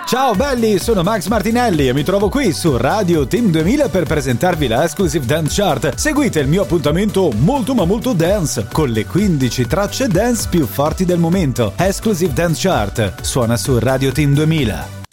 Ciao belli, sono Max Martinelli e mi trovo qui su Radio Team 2000 per presentarvi la Exclusive Dance Chart. Seguite il mio appuntamento molto ma molto dance con le 15 tracce dance più forti del momento. Exclusive Dance Chart suona su Radio Team 2000.